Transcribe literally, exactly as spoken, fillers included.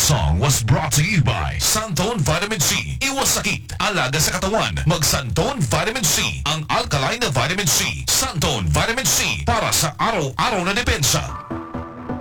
song was brought to you by Santone Vitamin C. Iwas sakit, alaga sa katawan. Mag Santone Vitamin C, ang alkaline na vitamin C. Santone Vitamin C, para sa araw-araw na depensa.